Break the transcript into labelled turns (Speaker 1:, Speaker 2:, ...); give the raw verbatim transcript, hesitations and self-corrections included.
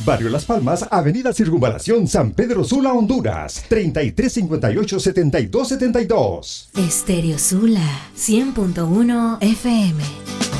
Speaker 1: Barrio Las Palmas, Avenida Circunvalación San Pedro Sula, Honduras, treinta y tres cincuenta y ocho, setenta y dos setenta y dos.
Speaker 2: Estéreo Sula, cien punto uno F M.